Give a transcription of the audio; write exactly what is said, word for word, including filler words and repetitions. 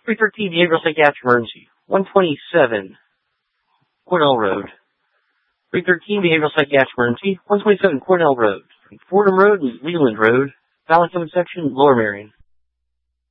three thirteen Behavioral Psychiatric Emergency. one twenty-seven Cornell Road. three thirteen Behavioral Psychiatric Emergency. one twenty-seven Cornell Road. Fordham Road and Leland Road. Valley Section, Lower Marion.